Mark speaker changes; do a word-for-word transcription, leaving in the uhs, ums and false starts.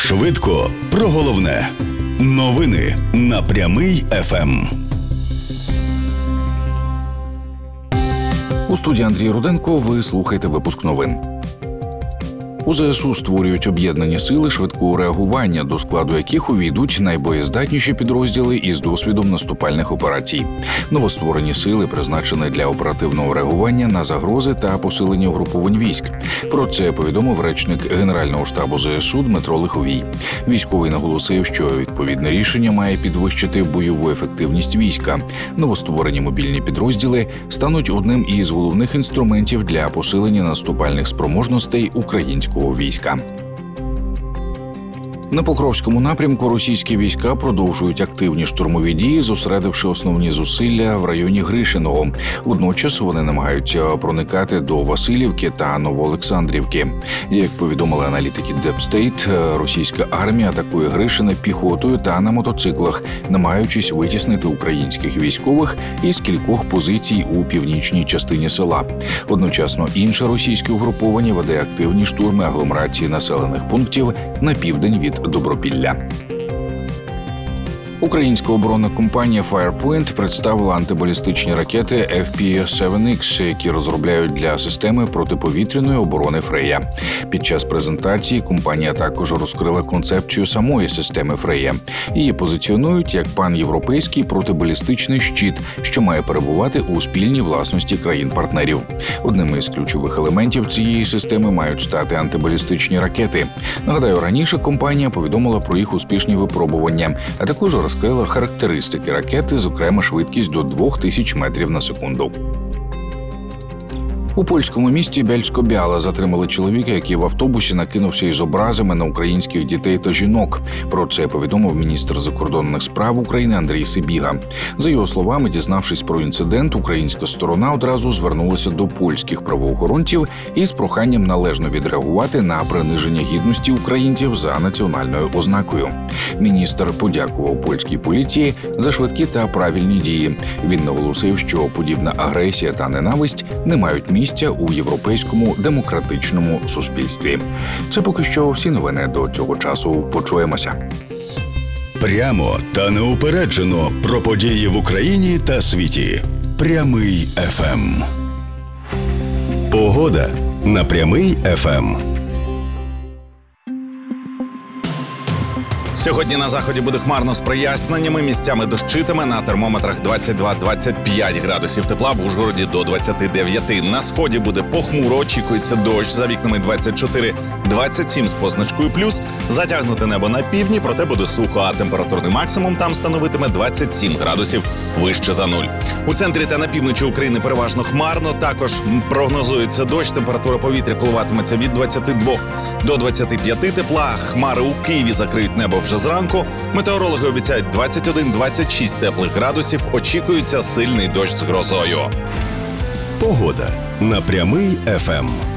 Speaker 1: Швидко про головне. Новини на Прямий еф ем.
Speaker 2: У студії Андрій Руденко ви слухаєте випуск новин. У зе ес у створюють об'єднані сили швидкого реагування, до складу яких увійдуть найбоєздатніші підрозділи із досвідом наступальних операцій. Новостворені сили призначені для оперативного реагування на загрози та посилення угруповань військ. Про це повідомив речник Генерального штабу зе ес у Дмитро Лиховій. Військовий наголосив, що відповідне рішення має підвищити бойову ефективність війська. Новостворені мобільні підрозділи стануть одним із головних інструментів для посилення наступальних спроможностей українського війська. На Покровському напрямку російські війська продовжують активні штурмові дії, зосередивши основні зусилля в районі Гришиного. Водночас вони намагаються проникати до Василівки та Новоолександрівки. Як повідомили аналітики Deep State, російська армія атакує Гришине піхотою та на мотоциклах, намагаючись витіснити українських військових із кількох позицій у північній частині села. Одночасно інше російське угруповання веде активні штурми агломерації населених пунктів на південь від Добропілля. Українська оборонна компанія Firepoint представила антибалістичні ракети еф пі севен ікс, які розробляють для системи протиповітряної оборони Фрея. Під час презентації компанія також розкрила концепцію самої системи Фрея. Її позиціонують як панєвропейський протибалістичний щит, що має перебувати у спільній власності країн-партнерів. Одним із ключових елементів цієї системи мають стати антибалістичні ракети. Нагадаю, раніше компанія повідомила про їх успішні випробування, а також розкрила характеристики ракети, зокрема швидкість до двох тисяч метрів на секунду. У польському місті Бєльсько-Біала затримали чоловіка, який в автобусі накинувся із образами на українських дітей та жінок. Про це повідомив міністр закордонних справ України Андрій Сибіга. За його словами, дізнавшись про інцидент, українська сторона одразу звернулася до польських правоохоронців із проханням належно відреагувати на приниження гідності українців за національною ознакою. Міністр подякував польській поліції за швидкі та правильні дії. Він наголосив, що подібна агресія та ненависть не мають місця у європейському демократичному суспільстві. Це поки що всі новини до цього часу. Почуємося.
Speaker 1: Прямо та неупереджено про події в Україні та світі. Прямий еф ем. Погода на Прямий еф ем.
Speaker 3: Сьогодні на заході буде хмарно з проясненнями, місцями дощитиме, на термометрах двадцять два - двадцять п'ять градусів тепла, в Ужгороді до двадцять дев'ять. На сході буде похмуро, очікується дощ, за вікнами двадцять чотири - двадцять сім з позначкою плюс, затягнуте небо на півдні, проте буде сухо, а температурний максимум там становитиме двадцять сім градусів вище за нуль. У центрі та на півночі України переважно хмарно, також прогнозується дощ, температура повітря коливатиметься від двадцяти двох до двадцяти п'яти тепла, хмари у Києві закриють небо вже зранку. Метеорологи обіцяють двадцять один - двадцять шість теплих градусів, очікується сильний дощ з грозою.
Speaker 1: Погода на Прямий еф ем.